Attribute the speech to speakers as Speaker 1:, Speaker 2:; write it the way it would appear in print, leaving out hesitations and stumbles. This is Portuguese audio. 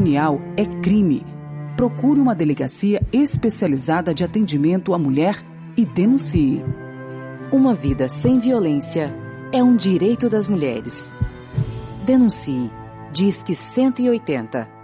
Speaker 1: matrimonial é crime. Procure uma delegacia especializada de atendimento à mulher e denuncie.
Speaker 2: Uma vida sem violência é um direito das mulheres. Denuncie. Disque 180.